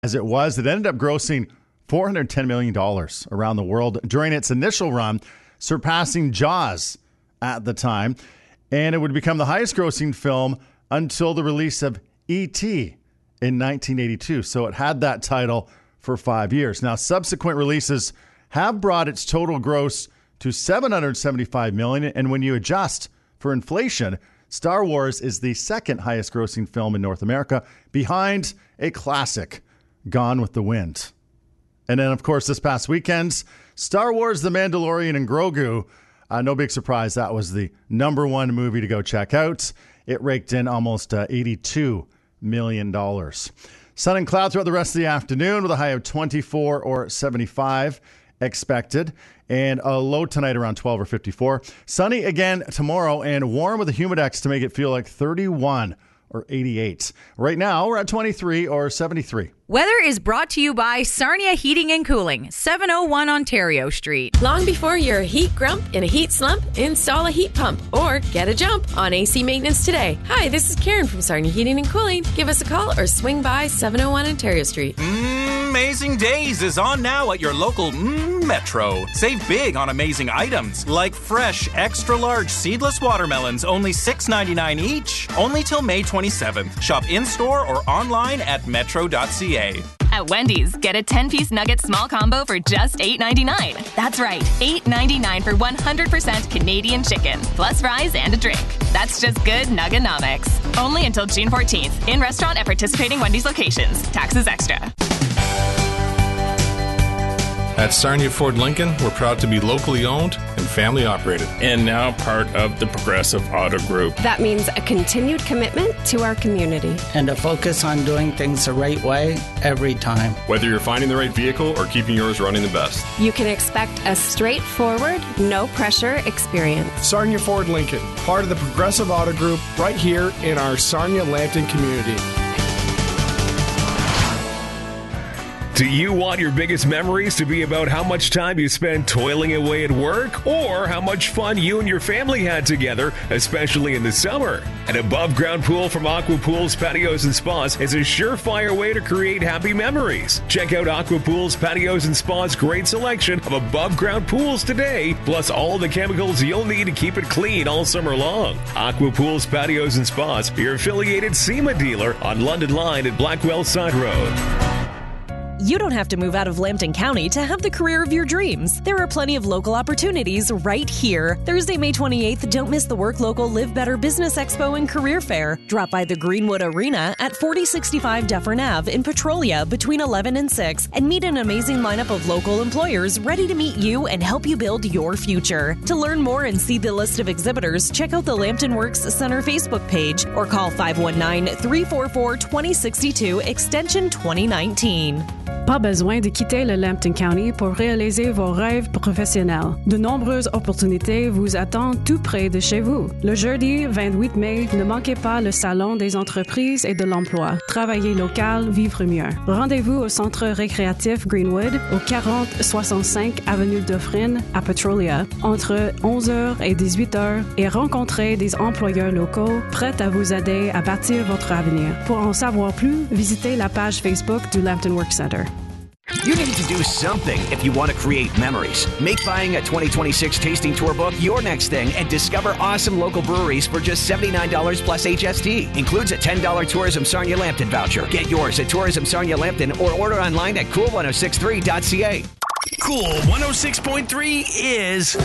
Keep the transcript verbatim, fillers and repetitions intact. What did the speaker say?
as it was. It ended up grossing four hundred ten million dollars around the world during its initial run, surpassing Jaws at the time. And it would become the highest grossing film until the release of E T in nineteen eighty-two. So it had that title for five years. Now, subsequent releases have brought its total gross to seven hundred seventy-five million dollars. And when you adjust for inflation, Star Wars is the second highest grossing film in North America, behind a classic, Gone with the Wind. And then, of course, this past weekend, Star Wars, The Mandalorian, and Grogu. Uh, no big surprise, that was the number one movie to go check out. It raked in almost uh, eighty-two million dollars. Sun and cloud throughout the rest of the afternoon with a high of twenty-four or seventy-five expected. And a low tonight around twelve or fifty-four. Sunny again tomorrow and warm with a humidex to make it feel like thirty-one or eighty-eight. Right now, we're at twenty-three or seventy-three. Weather is brought to you by Sarnia Heating and Cooling, seven oh one Ontario Street. Long before you're a heat grump in a heat slump, install a heat pump or get a jump on A C maintenance today. Hi, this is Karen from Sarnia Heating and Cooling. Give us a call or swing by seven oh one Ontario Street. Mm, Amazing Days is on now at your local mm, Metro. Save big on amazing items like fresh, extra-large seedless watermelons, only six ninety-nine each. Only till May twenty-seventh. Shop in-store or online at metro dot c a. At Wendy's, get a ten-piece nugget small combo for just eight ninety-nine. That's right, eight ninety-nine for one hundred percent Canadian chicken, plus fries and a drink. That's just good Nugganomics. Only until June fourteenth. In restaurant at participating Wendy's locations. Taxes extra. At Sarnia Ford Lincoln, we're proud to be locally owned and family operated. And now part of the Progressive Auto Group. That means a continued commitment to our community. And a focus on doing things the right way every time. Whether you're finding the right vehicle or keeping yours running the best. You can expect a straightforward, no-pressure experience. Sarnia Ford Lincoln, part of the Progressive Auto Group, right here in our Sarnia-Lambton community. Do you want your biggest memories to be about how much time you spend toiling away at work or how much fun you and your family had together, especially in the summer? An above-ground pool from Aqua Pools, Patios, and Spas is a surefire way to create happy memories. Check out Aqua Pools, Patios, and Spas' great selection of above-ground pools today, plus all the chemicals you'll need to keep it clean all summer long. Aqua Pools, Patios, and Spas, your affiliated SEMA dealer on London Line at Blackwell Side Road. You don't have to move out of Lambton County to have the career of your dreams. There are plenty of local opportunities right here. Thursday, May twenty-eighth, don't miss the Work Local Live Better Business Expo and Career Fair. Drop by the Greenwood Arena at forty sixty-five Dufferin Avenue in Petrolia between eleven and six and meet an amazing lineup of local employers ready to meet you and help you build your future. To learn more and see the list of exhibitors, check out the Lambton Works Center Facebook page or call five one nine, three four four, two zero six two extension twenty nineteen. Pas besoin de quitter le Lambton County pour réaliser vos rêves professionnels. De nombreuses opportunités vous attendent tout près de chez vous. Le jeudi vingt-huit mai, ne manquez pas le Salon des entreprises et de l'emploi. Travailler local, vivre mieux. Rendez-vous au Centre récréatif Greenwood, au quarante soixante-cinq Avenue Dufferin à Petrolia, entre onze heures et dix-huit heures, et rencontrez des employeurs locaux prêts à vous aider à bâtir votre avenir. Pour en savoir plus, visitez la page Facebook du Lambton Work Center. You need to do something if you want to create memories. Make buying a twenty twenty-six tasting tour book your next thing and discover awesome local breweries for just seventy-nine dollars plus H S T. Includes a ten dollars Tourism Sarnia Lambton voucher. Get yours at Tourism Sarnia Lambton or order online at cool ten sixty-three dot c a. Cool one oh six point three is